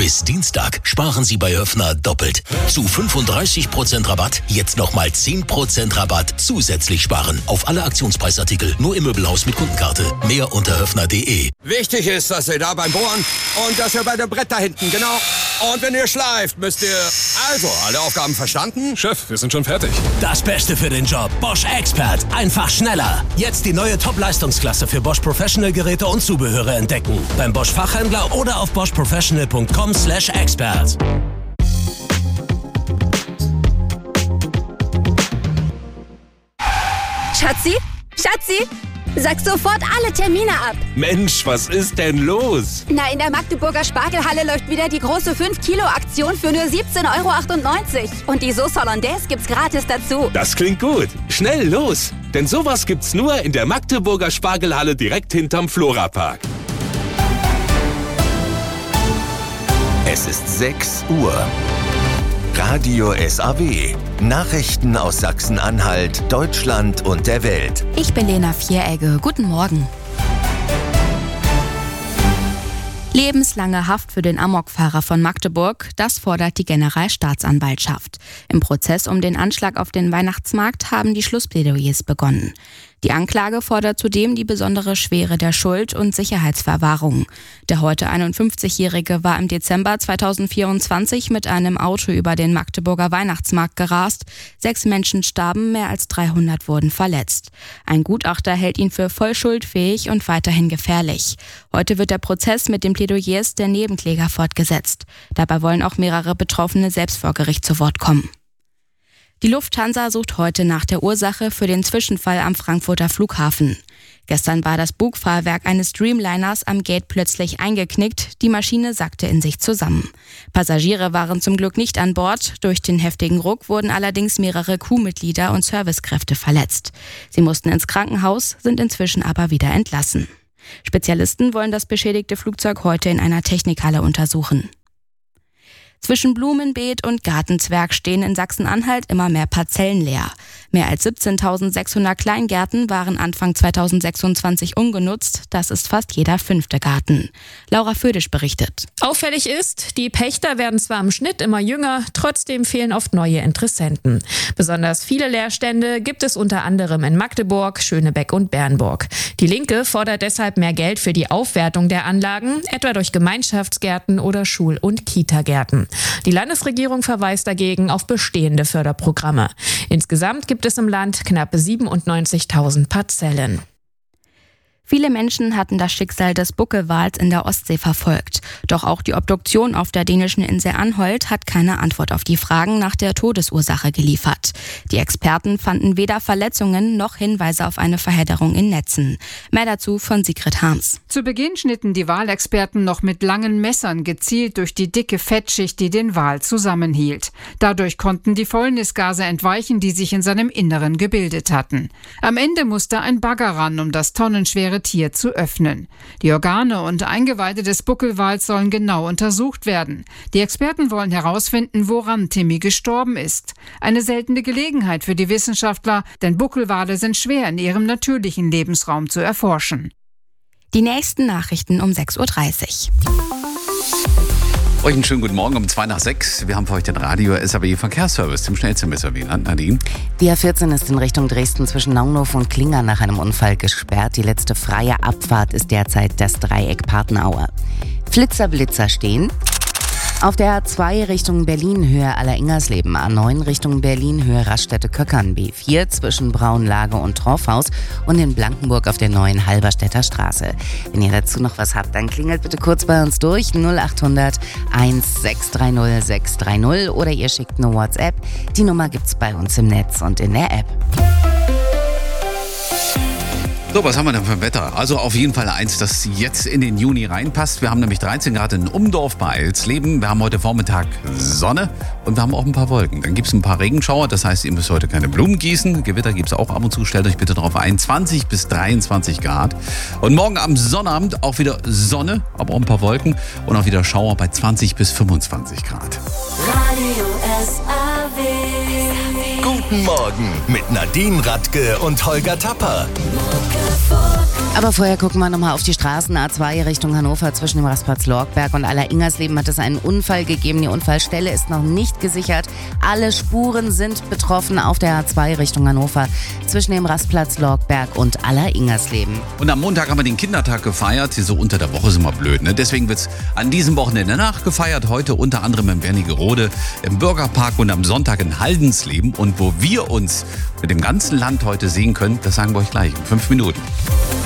Bis Dienstag sparen Sie bei Höffner doppelt. Zu 35% Rabatt jetzt nochmal 10% Rabatt zusätzlich sparen. Auf alle Aktionspreisartikel nur im Möbelhaus mit Kundenkarte. Mehr unter höffner.de. Wichtig ist, dass ihr da beim Bohren und dass ihr bei dem Brett da hinten, genau. Und wenn ihr schleift, müsst ihr... Also, alle Aufgaben verstanden? Chef, wir sind schon fertig. Das Beste für den Job. Bosch Expert. Einfach schneller. Jetzt die neue Top-Leistungsklasse für Bosch Professional Geräte und Zubehöre entdecken. Beim Bosch Fachhändler oder auf boschprofessional.com/expert. Schatzi? Schatzi? Sag sofort alle Termine ab. Mensch, was ist denn los? Na, in der Magdeburger Spargelhalle läuft wieder die große 5-Kilo-Aktion für nur 17,98 €. Und die Sauce Hollandaise gibt's gratis dazu. Das klingt gut. Schnell los. Denn sowas gibt's nur in der Magdeburger Spargelhalle direkt hinterm Florapark. Es ist 6 Uhr. Radio SAW. Nachrichten aus Sachsen-Anhalt, Deutschland und der Welt. Ich bin Lena Vieregge. Guten Morgen. Lebenslange Haft für den Amokfahrer von Magdeburg, das fordert die Generalstaatsanwaltschaft. Im Prozess um den Anschlag auf den Weihnachtsmarkt haben die Schlussplädoyers begonnen. Die Anklage fordert zudem die besondere Schwere der Schuld und Sicherheitsverwahrung. Der heute 51-Jährige war im Dezember 2024 mit einem Auto über den Magdeburger Weihnachtsmarkt gerast. 6 Menschen starben, mehr als 300 wurden verletzt. Ein Gutachter hält ihn für voll schuldfähig und weiterhin gefährlich. Heute wird der Prozess mit den Plädoyers der Nebenkläger fortgesetzt. Dabei wollen auch mehrere Betroffene selbst vor Gericht zu Wort kommen. Die Lufthansa sucht heute nach der Ursache für den Zwischenfall am Frankfurter Flughafen. Gestern war das Bugfahrwerk eines Dreamliners am Gate plötzlich eingeknickt. Die Maschine sackte in sich zusammen. Passagiere waren zum Glück nicht an Bord. Durch den heftigen Ruck wurden allerdings mehrere Crewmitglieder und Servicekräfte verletzt. Sie mussten ins Krankenhaus, sind inzwischen aber wieder entlassen. Spezialisten wollen das beschädigte Flugzeug heute in einer Technikhalle untersuchen. Zwischen Blumenbeet und Gartenzwerg stehen in Sachsen-Anhalt immer mehr Parzellen leer. Mehr als 17.600 Kleingärten waren Anfang 2026 ungenutzt. Das ist fast jeder 5. Garten. Laura Födisch berichtet. Auffällig ist, die Pächter werden zwar im Schnitt immer jünger, trotzdem fehlen oft neue Interessenten. Besonders viele Leerstände gibt es unter anderem in Magdeburg, Schönebeck und Bernburg. Die Linke fordert deshalb mehr Geld für die Aufwertung der Anlagen, etwa durch Gemeinschaftsgärten oder Schul- und Kitagärten. Die Landesregierung verweist dagegen auf bestehende Förderprogramme. Insgesamt gibt es im Land knapp 97.000 Parzellen. Viele Menschen hatten das Schicksal des Buckelwals in der Ostsee verfolgt. Doch auch die Obduktion auf der dänischen Insel Anholt hat keine Antwort auf die Fragen nach der Todesursache geliefert. Die Experten fanden weder Verletzungen noch Hinweise auf eine Verhedderung in Netzen. Mehr dazu von Sigrid Harms. Zu Beginn schnitten die Walexperten noch mit langen Messern gezielt durch die dicke Fettschicht, die den Wal zusammenhielt. Dadurch konnten die Fäulnisgase entweichen, die sich in seinem Inneren gebildet hatten. Am Ende musste ein Bagger ran, um das tonnenschwere Tier zu öffnen. Die Organe und Eingeweide des Buckelwals sollen genau untersucht werden. Die Experten wollen herausfinden, woran Timmy gestorben ist. Eine seltene Gelegenheit für die Wissenschaftler, denn Buckelwale sind schwer in ihrem natürlichen Lebensraum zu erforschen. Die nächsten Nachrichten um 6.30 Uhr. Euch einen schönen guten Morgen um 5:02. Wir haben für euch den Radio SAW Verkehrsservice zum Schnellstsemester. Nadine. Die A14 ist in Richtung Dresden zwischen Naunhof und Klinger nach einem Unfall gesperrt. Die letzte freie Abfahrt ist derzeit das Dreieck Partenaue. Flitzer stehen. Auf der A2 Richtung Berlin Höhe Aller-Ingersleben, A9 Richtung Berlin Höhe Raststätte-Köckern, B4 zwischen Braunlage und Torfhaus und in Blankenburg auf der neuen Halberstädter Straße. Wenn ihr dazu noch was habt, dann klingelt bitte kurz bei uns durch 0800 1630 630 oder ihr schickt eine WhatsApp. Die Nummer gibt's bei uns im Netz und in der App. So, was haben wir denn für ein Wetter? Also auf jeden Fall eins, das jetzt in den Juni reinpasst. Wir haben nämlich 13 Grad in Umdorf bei Eilsleben. Wir haben heute Vormittag Sonne und wir haben auch ein paar Wolken. Dann gibt es ein paar Regenschauer, das heißt, ihr müsst heute keine Blumen gießen. Gewitter gibt es auch ab und zu. Stellt euch bitte darauf ein. 20 bis 23 Grad. Und morgen am Sonnabend auch wieder Sonne, aber auch ein paar Wolken und auch wieder Schauer bei 20 bis 25 Grad. Radio SAW. Guten Morgen mit Nadine Radke und Holger Tapper. Aber vorher gucken wir nochmal auf die Straßen. A2 Richtung Hannover zwischen dem Rastplatz Lorkberg und Aller-Ingersleben hat es einen Unfall gegeben. Die Unfallstelle ist noch nicht gesichert. Alle Spuren sind betroffen auf der A2 Richtung Hannover zwischen dem Rastplatz Lorkberg und Aller-Ingersleben. Und am Montag haben wir den Kindertag gefeiert. So unter der Woche ist immer blöd, ne? Deswegen wird es an diesem Wochenende nachgefeiert. Heute unter anderem in Wernigerode, im Bürgerpark und am Sonntag in Haldensleben. Und wo wir uns mit dem ganzen Land heute sehen können, das sagen wir euch gleich in 5 Minuten.